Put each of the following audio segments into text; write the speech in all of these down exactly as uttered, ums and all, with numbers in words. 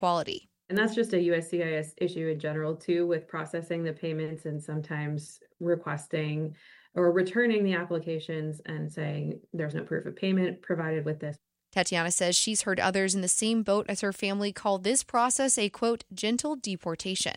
quality. And that's just a U S C I S issue in general, too, with processing the payments and sometimes requesting or returning the applications and saying there's no proof of payment provided with this. Tatiana says she's heard others in the same boat as her family call this process a, quote, gentle deportation.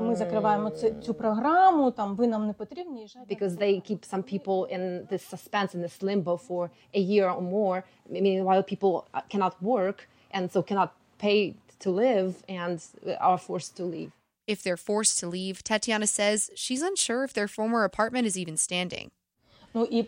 Because they keep some people in this suspense, in this limbo for a year or more, meanwhile people cannot work and so cannot pay to live and are forced to leave. If they're forced to leave, Tatiana says she's unsure if their former apartment is even standing. Going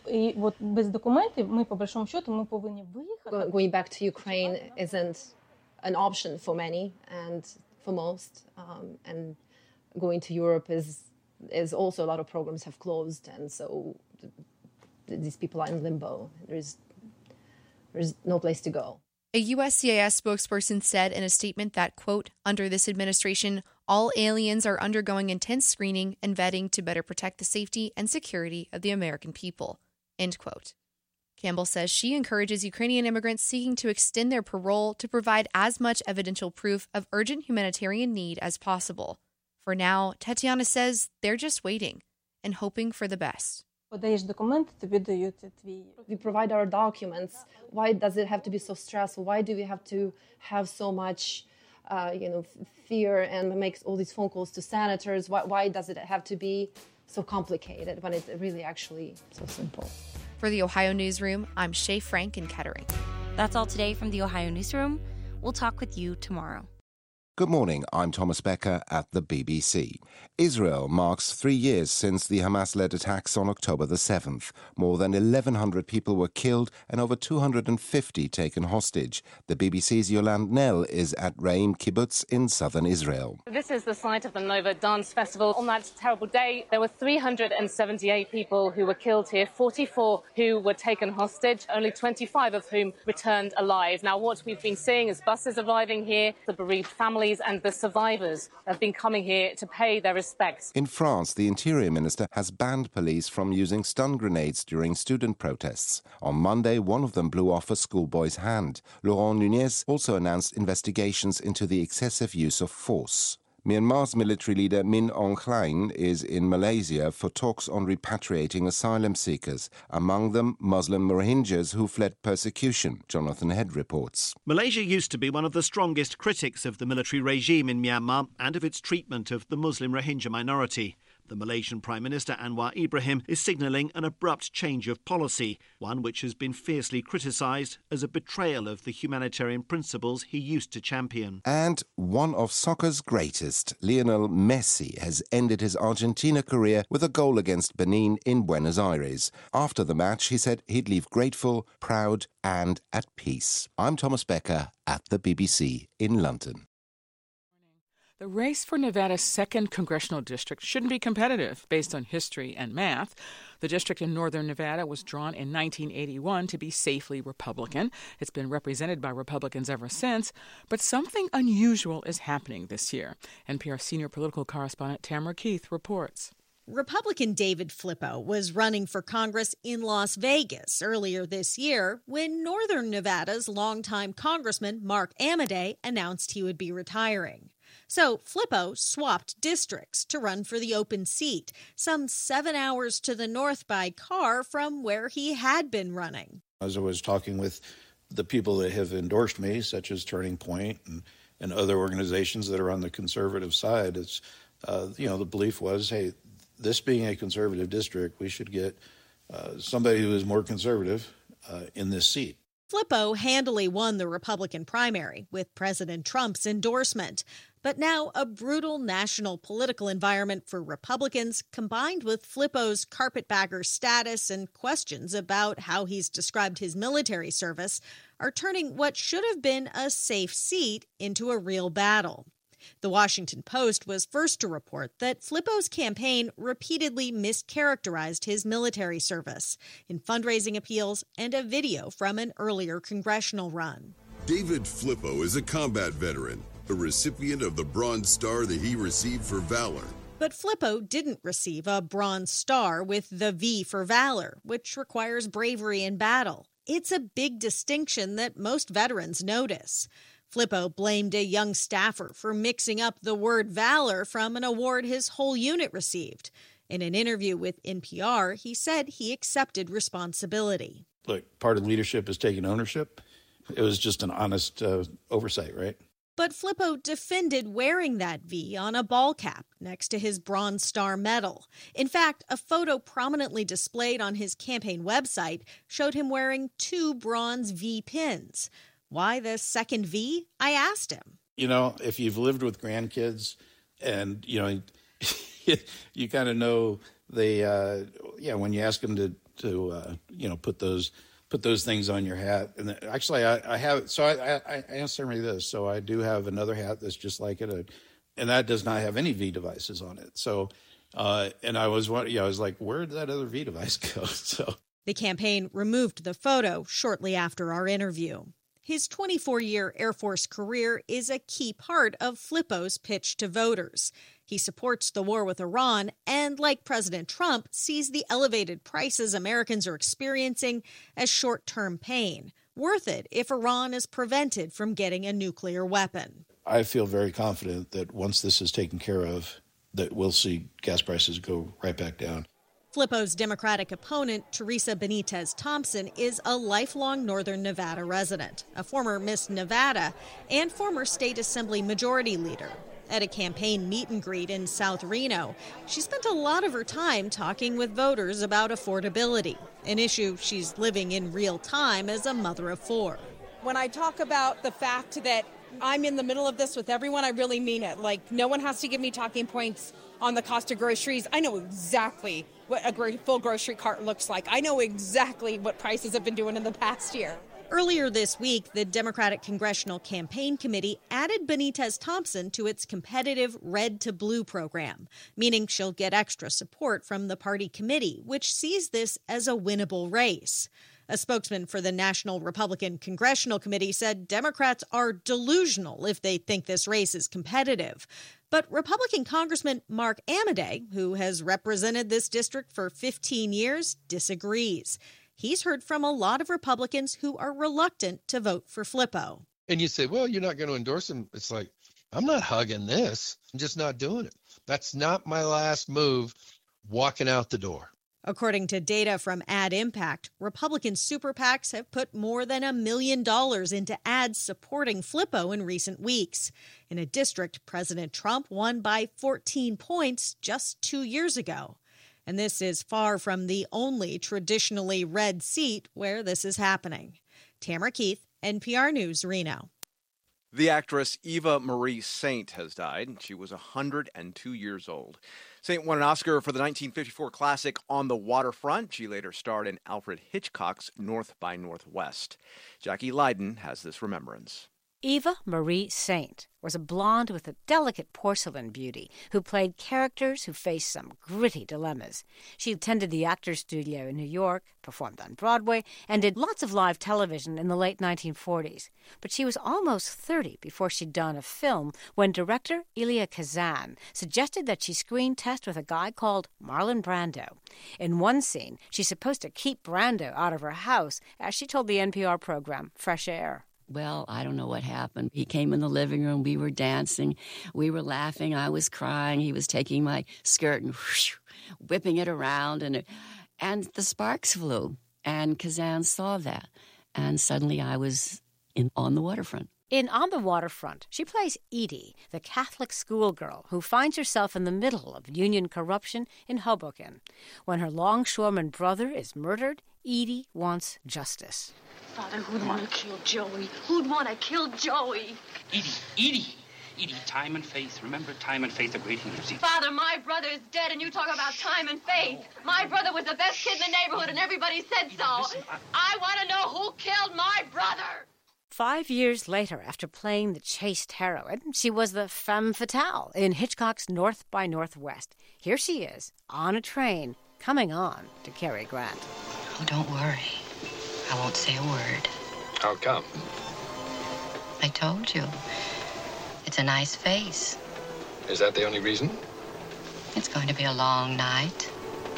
back to Ukraine isn't an option for many and for most. Um, and going to Europe is is also a lot of programs have closed, and so these people are in limbo. There's there's no place to go. A U S C I S spokesperson said in a statement that, quote, under this administration, all aliens are undergoing intense screening and vetting to better protect the safety and security of the American people, end quote. Campbell says she encourages Ukrainian immigrants seeking to extend their parole to provide as much evidential proof of urgent humanitarian need as possible. For now, Tatiana says they're just waiting and hoping for the best. We provide our documents. Why does it have to be so stressful? Why do we have to have so much, uh, you know, fear and make all these phone calls to senators? Why, why does it have to be so complicated when it's really actually so simple? For the Ohio Newsroom, I'm Shay Frank in Kettering. That's all today from the Ohio Newsroom. We'll talk with you tomorrow. Good morning, I'm Thomas Becker at the B B C. Israel marks three years since the Hamas-led attacks on October the seventh. More than eleven hundred people were killed and over two hundred fifty taken hostage. The B B C's Yolande Nell is at Reim Kibbutz in southern Israel. This is the site of the Nova Dance Festival. On that terrible day, there were three hundred seventy-eight people who were killed here, forty-four who were taken hostage, only twenty-five of whom returned alive. Now, what we've been seeing is buses arriving here, the bereaved families and the survivors have been coming here to pay their respects. In France, the Interior Minister has banned police from using stun grenades during student protests. On Monday, one of them blew off a schoolboy's hand. Laurent Nunez also announced investigations into the excessive use of force. Myanmar's military leader Min Aung Hlaing is in Malaysia for talks on repatriating asylum seekers, among them Muslim Rohingyas who fled persecution, Jonathan Head reports. Malaysia used to be one of the strongest critics of the military regime in Myanmar and of its treatment of the Muslim Rohingya minority. The Malaysian Prime Minister Anwar Ibrahim is signalling an abrupt change of policy, one which has been fiercely criticised as a betrayal of the humanitarian principles he used to champion. And one of soccer's greatest, Lionel Messi, has ended his Argentina career with a goal against Benin in Buenos Aires. After the match, he said he'd leave grateful, proud and at peace. I'm Thomas Becker at the B B C in London. The race for Nevada's second congressional district shouldn't be competitive based on history and math. The district in northern Nevada was drawn in nineteen eighty-one to be safely Republican. It's been represented by Republicans ever since, but something unusual is happening this year. N P R senior political correspondent Tamara Keith reports. Republican David Flippo was running for Congress in Las Vegas earlier this year when northern Nevada's longtime Congressman Mark Amodei announced he would be retiring. So Flippo swapped districts to run for the open seat, some seven hours to the north by car from where he had been running. As I was talking with the people that have endorsed me, such as Turning Point and, and other organizations that are on the conservative side, it's, uh, you know, the belief was, hey, this being a conservative district, we should get uh, somebody who is more conservative uh, in this seat. Flippo handily won the Republican primary with President Trump's endorsement. But now a brutal national political environment for Republicans, combined with Flippo's carpetbagger status and questions about how he's described his military service, are turning what should have been a safe seat into a real battle. The Washington Post was first to report that Flippo's campaign repeatedly mischaracterized his military service in fundraising appeals and a video from an earlier congressional run. David Flippo is a combat veteran, a recipient of the Bronze Star that he received for valor. But Flippo didn't receive a Bronze Star with the V for valor, which requires bravery in battle. It's a big distinction that most veterans notice. Flippo blamed a young staffer for mixing up the word valor from an award his whole unit received. In an interview with N P R, he said he accepted responsibility. Look, part of leadership is taking ownership. It was just an honest uh, oversight, right? But Flippo defended wearing that V on a ball cap next to his Bronze Star medal. In fact, a photo prominently displayed on his campaign website showed him wearing two bronze V pins. Why the second V? I asked him. You know, if you've lived with grandkids and, you know, you kind of know they, uh, yeah, when you ask them to, to uh, you know, put those put those things on your hat. And actually, I, I have, so I, I, I answer me this. So I do have another hat that's just like it, and that does not have any V devices on it. So, uh, and I was, yeah, I was like, where did that other V device go? So the campaign removed the photo shortly after our interview. His twenty-four-year Air Force career is a key part of Flippo's pitch to voters. He supports the war with Iran and, like President Trump, sees the elevated prices Americans are experiencing as short-term pain, worth it if Iran is prevented from getting a nuclear weapon. I feel very confident that once this is taken care of, that we'll see gas prices go right back down. Flippo's Democratic opponent, Teresa Benitez Thompson, is a lifelong Northern Nevada resident, a former Miss Nevada, and former State Assembly Majority Leader. At a campaign meet and greet in South Reno, she spent a lot of her time talking with voters about affordability, an issue she's living in real time as a mother of four. When I talk about the fact that I'm in the middle of this with everyone, I really mean it. Like, no one has to give me talking points on the cost of groceries. I know exactly what a full grocery cart looks like. I know exactly what prices have been doing in the past year. Earlier this week, the Democratic Congressional Campaign Committee added Benitez Thompson to its competitive Red to Blue program, meaning she'll get extra support from the party committee, which sees this as a winnable race. A spokesman for the National Republican Congressional Committee said Democrats are delusional if they think this race is competitive. But Republican Congressman Mark Amodei, who has represented this district for fifteen years, disagrees. He's heard from a lot of Republicans who are reluctant to vote for Flippo. And you say, well, you're not going to endorse him. It's like, I'm not hugging this. I'm just not doing it. That's not my last move walking out the door. According to data from Ad Impact, Republican super PACs have put more than a million dollars into ads supporting Flippo in recent weeks, in a district President Trump won by fourteen points just two years ago. And this is far from the only traditionally red seat where this is happening. Tamara Keith, N P R News, Reno. The actress Eva Marie Saint has died. She was one hundred two years old. Saint won an Oscar for the nineteen fifty-four classic On the Waterfront. She later starred in Alfred Hitchcock's North by Northwest. Jackie Leiden has this remembrance. Eva Marie Saint was a blonde with a delicate porcelain beauty who played characters who faced some gritty dilemmas. She attended the Actors Studio in New York, performed on Broadway, and did lots of live television in the late nineteen forties. But she was almost thirty before she'd done a film when director Elia Kazan suggested that she screen test with a guy called Marlon Brando. In one scene, she's supposed to keep Brando out of her house, as she told the N P R program Fresh Air. Well, I don't know what happened. He came in the living room. We were dancing. We were laughing. I was crying. He was taking my skirt and whoosh, whipping it around. And, it, and the sparks flew. And Kazan saw that. And suddenly I was in on the waterfront. In On the Waterfront, she plays Edie, the Catholic schoolgirl who finds herself in the middle of union corruption in Hoboken. When her longshoreman brother is murdered, Edie wants justice. Father, who'd want to kill Joey? Who'd want to kill Joey? Edie, Edie, Edie, time and faith. Remember time and faith, the great healers. Father, my brother is dead, and you talk about time and faith. My brother was the best kid in the neighborhood, and everybody said Edie, so. listen, I... I want to know who killed my brother. Five years later, after playing the chaste heroine, she was the femme fatale in Hitchcock's North by Northwest. Here she is, on a train, coming on to Cary Grant. Oh, don't worry. I won't say a word. How come? I told you. It's a nice face. Is that the only reason? It's going to be a long night.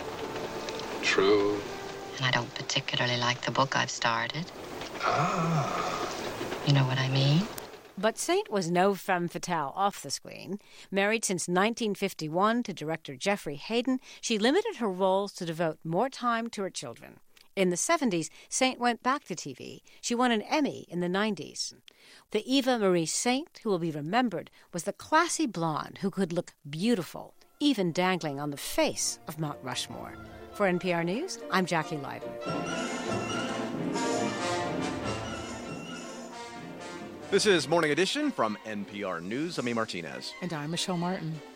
True. And I don't particularly like the book I've started. Ah. You know what I mean? But Saint was no femme fatale off the screen. Married since nineteen fifty-one to director Geoffrey Hayden, she limited her roles to devote more time to her children. In the seventies, Saint went back to T V. She won an Emmy in the nineties. The Eva Marie Saint who will be remembered was the classy blonde who could look beautiful, even dangling on the face of Mount Rushmore. For N P R News, I'm Jackie Leiden. This is Morning Edition from N P R News. I'm E. Martinez. And I'm Michelle Martin.